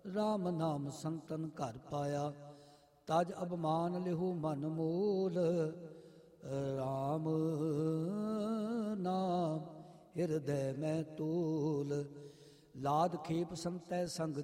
RAM ਨਾਮ ਸੰਤਨ ਘਰ ਪਾਇਆ। ਤਜ ਅਭਮਾਨ ਲਿਹੂ ਮਨ ਮੂਲ, RAM ਨਾਮ ਹਿਰਦੈ ਮੈਂ ਤੂਲ। ਲਾਦ ਖੇਪ ਸੰਤੈ ਸੰਗ